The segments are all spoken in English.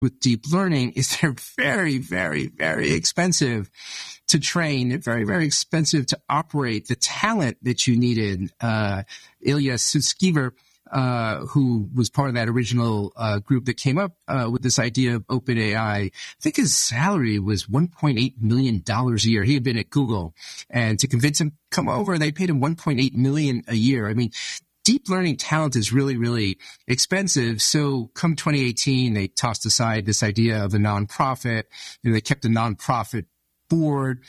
with deep learning is they're very, very, very expensive to train, very, very expensive to operate. The talent that you needed, Ilya Sutskever, who was part of that original group that came up with this idea of OpenAI, I think his salary was $1.8 million a year. He had been at Google, and to convince him to come over, they paid him $1.8 million a year. I mean, deep learning talent is really, really expensive. So come 2018, they tossed aside this idea of a nonprofit. They kept a nonprofit board,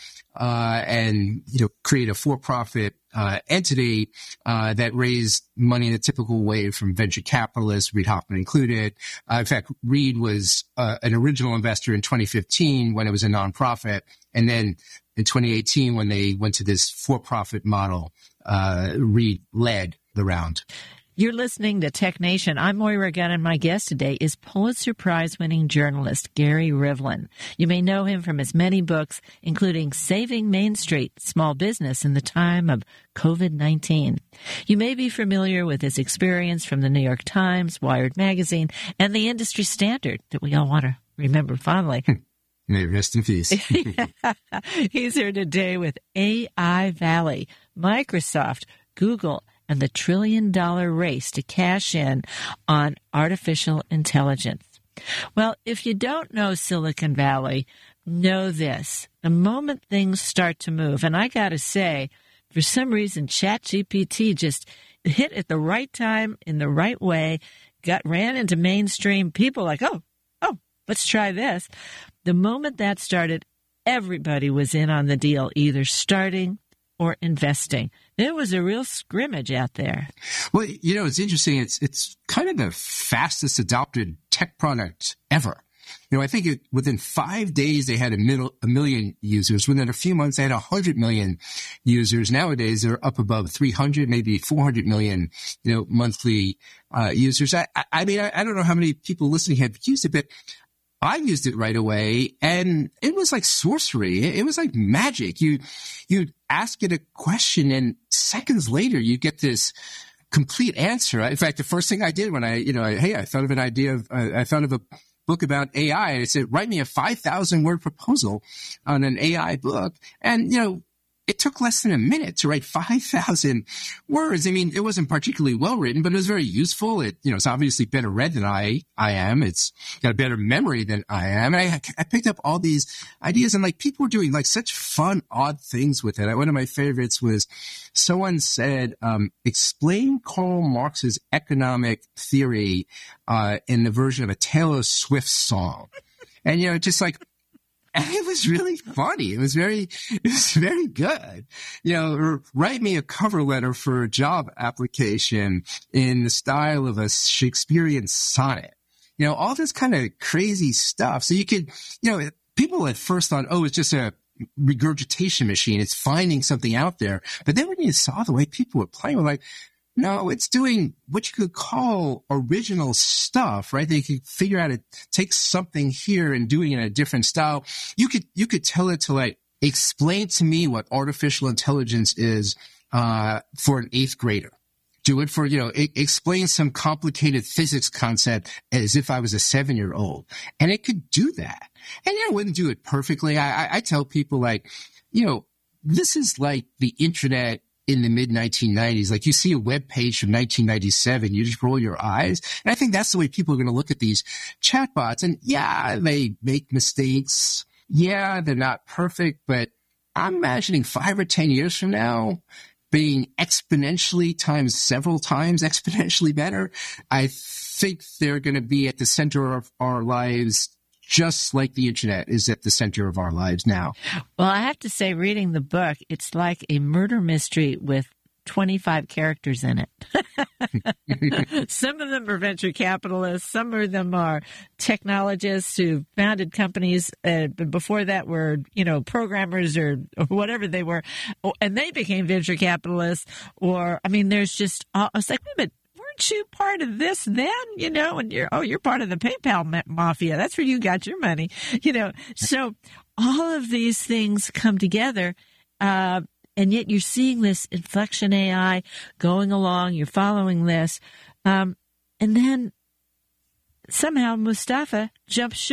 and, create a for-profit entity that raised money in a typical way from venture capitalists, Reid Hoffman included. In fact, Reid was an original investor in 2015 when it was a nonprofit. And then in 2018, when they went to this for-profit model, Reid led the round. You're listening to Tech Nation. I'm Moira Gunn, and my guest today is Pulitzer Prize-winning journalist Gary Rivlin. You may know him from his many books, including Saving Main Street, Small Business in the Time of COVID-19. You may be familiar with his experience from the New York Times, Wired Magazine, and the industry standard that we all want to remember fondly. May rest in peace. He's here today with AI Valley, Microsoft, Google, and the $1 trillion race to cash in on artificial intelligence. Well, if you don't know Silicon Valley, know this. The moment things start to move, and I got to say, for some reason, ChatGPT just hit at the right time, in the right way, ran into mainstream people like, oh, let's try this. The moment that started, everybody was in on the deal, either starting or investing. It was a real scrimmage out there. Well, it's interesting. It's kind of the fastest adopted tech product ever. I think within 5 days, they had a million users. Within a few months, they had 100 million users. Nowadays, they're up above 300, maybe 400 million, monthly users. I mean, I don't know how many people listening have used it, but I used it right away, and it was like sorcery. It was like magic. You'd ask it a question, and seconds later, you get this complete answer. In fact, the first thing I did when I thought of an idea I thought of a book about AI, and it said, write me a 5,000 word proposal on an AI book. And, it took less than a minute to write 5,000 words. I mean, it wasn't particularly well written, but it was very useful. It's obviously better read than I am. It's got a better memory than I am. And I picked up all these ideas, and people were doing such fun, odd things with it. One of my favorites was someone said, explain Karl Marx's economic theory, in the version of a Taylor Swift song. And, and it was really funny. It was very good. Write me a cover letter for a job application in the style of a Shakespearean sonnet. All this kind of crazy stuff. So you could, people at first thought, it's just a regurgitation machine. It's finding something out there. But then when you saw the way people were playing, we're like, no, it's doing what you could call original stuff, right? They could figure out to take something here and doing it in a different style. You could tell it to explain to me what artificial intelligence is, for an 8th grader. Do it for, explain some complicated physics concept as if I was a 7-year-old. And it could do that. And it wouldn't do it perfectly. I tell people this is like the internet in the mid-1990s. You see a web page from 1997, you just roll your eyes. And I think that's the way people are going to look at these chatbots. And yeah, they make mistakes. Yeah, they're not perfect, but I'm imagining 5 or 10 years from now being exponentially times several times exponentially better. I think they're going to be at the center of our lives, just like the internet is at the center of our lives now. Well, I have to say, reading the book, it's like a murder mystery with 25 characters in it. Some of them are venture capitalists. Some of them are technologists who founded companies. Before that were, programmers or whatever they were. And they became venture capitalists. There's just, it's like, wait a minute. Weren't you part of this then, and you're part of the PayPal mafia. That's where you got your money, So all of these things come together, and yet you're seeing this inflection AI going along. You're following this. And then somehow Mustafa jumps ship.